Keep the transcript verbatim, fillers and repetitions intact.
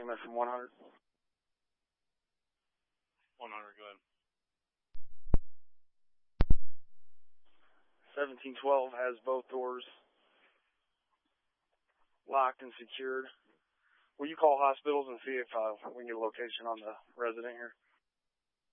containment from one hundred. one hundred, go ahead. seventeen twelve has both doors locked and secured. Will you call hospitals and see if uh, we can get a location on the resident here?